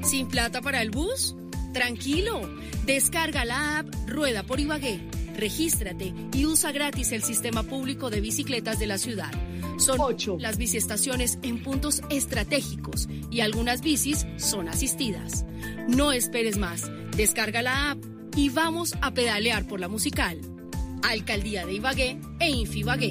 ¿Sin plata para el bus? Tranquilo, descarga la app Rueda por Ibagué, regístrate y usa gratis el sistema público de bicicletas de la ciudad. Son 8 las biciestaciones en puntos estratégicos y algunas bicis son asistidas. No esperes más, descarga la app y vamos a pedalear por la musical. Alcaldía de Ibagué e Infibagué.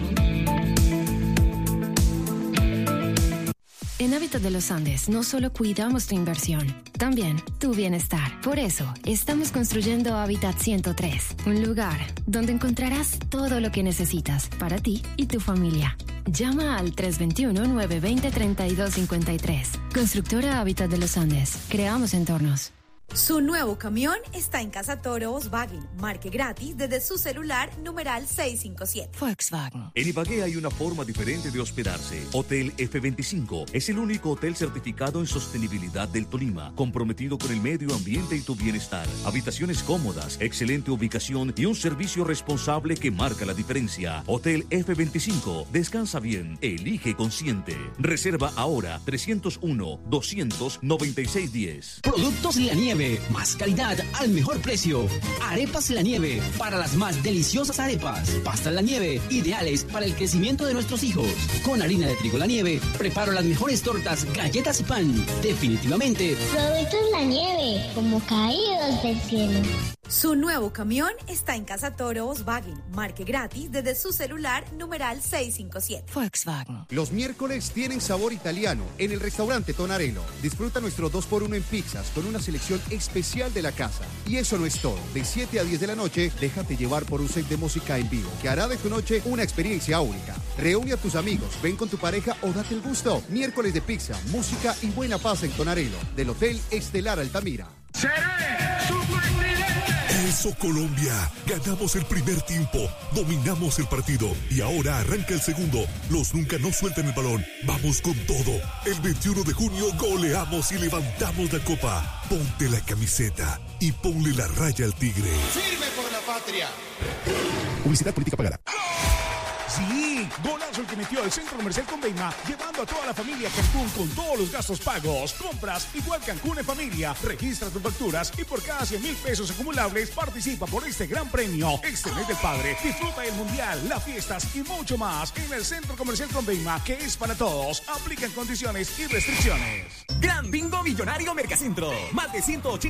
En Hábitat de los Andes no solo cuidamos tu inversión, también tu bienestar. Por eso, estamos construyendo Hábitat 103, un lugar donde encontrarás todo lo que necesitas para ti y tu familia. Llama al 321-920-3253. Constructora Hábitat de los Andes. Creamos entornos. Su nuevo camión está en Casa Toro Volkswagen. Marque gratis desde su celular numeral 657. Volkswagen. En Ibagué hay una forma diferente de hospedarse. Hotel F25 es el único hotel certificado en sostenibilidad del Tolima, comprometido con el medio ambiente y tu bienestar. Habitaciones cómodas, excelente ubicación y un servicio responsable que marca la diferencia. Hotel F25. Descansa bien, elige consciente. Reserva ahora 301-200-9610. Productos La Nieve. Más calidad al mejor precio. Arepas La Nieve, para las más deliciosas arepas. Pastas La Nieve, ideales para el crecimiento de nuestros hijos. Con harina de trigo La Nieve, preparo las mejores tortas, galletas y pan. Definitivamente. Productos La Nieve, como caídos del cielo. Su nuevo camión está en Casa Toro Volkswagen. Marque gratis desde su celular numeral 657. Volkswagen. Los miércoles tienen sabor italiano en el restaurante Tonarello. Disfruta nuestro 2x1 en pizzas con una selección especial de la casa. Y eso no es todo. De 7 a 10 de la noche, déjate llevar por un set de música en vivo que hará de tu noche una experiencia única. Reúne a tus amigos, ven con tu pareja o date el gusto. Miércoles de pizza, música y buena paz en Tonarello, del Hotel Estelar Altamira. ¡Seré su presidente! Eso, Colombia. Ganamos el primer tiempo, dominamos el partido y ahora arranca el segundo. Los nunca no sueltan el balón. Vamos con todo. El 21 de junio goleamos y levantamos la copa. Ponte la camiseta y ponle la raya al tigre. ¡Firme por la patria! Publicidad política pagada. Sí, golazo el que metió el Centro Comercial Conveima, llevando a toda la familia a Cancún con todos los gastos pagos. Compras igual Cancún en familia. Registra tus facturas y por cada 100,000 pesos acumulables participa por este gran premio. Este mes del padre, disfruta del mundial, las fiestas y mucho más en el Centro Comercial Conveima, que es para todos. Aplican condiciones y restricciones. Gran Bingo Millonario Mercacentro. Más de 180